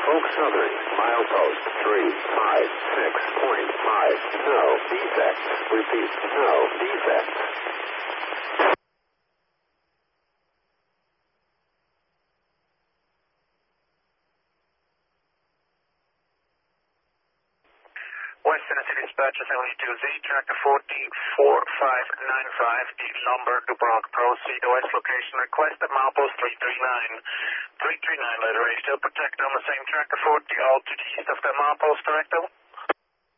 Oak Southern, milepost 356.5. No defects. Repeat, no defects. West Tennessee Dispatch, LE2Z, tractor 404595, the Lumber, Dubrock, proceed west location request at milepost 339. 339, letter A, still protected on the same tractor 40, altitude east of the milepost, correct?